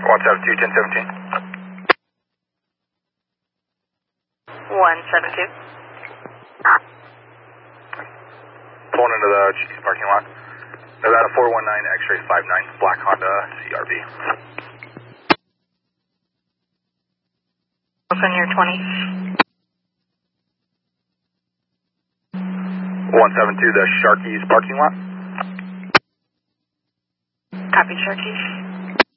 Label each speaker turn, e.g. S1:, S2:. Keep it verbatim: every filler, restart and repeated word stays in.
S1: one seven two, ten seventeen.
S2: one seven two.
S1: Pulling into the Chiefs parking lot. Nevada four one nine, X-ray five nine, black Honda C R V.
S2: On your twenty.
S1: one seven two, the Sharky's parking lot.
S2: Copy, Sharky.